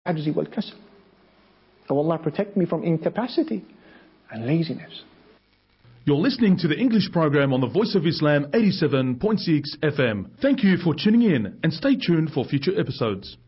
العجز والكسل. Oh Allah, protect me from incapacity and laziness. You're listening to the English program on the Voice of Islam 87.6 FM. Thank you for tuning in and stay tuned for future episodes.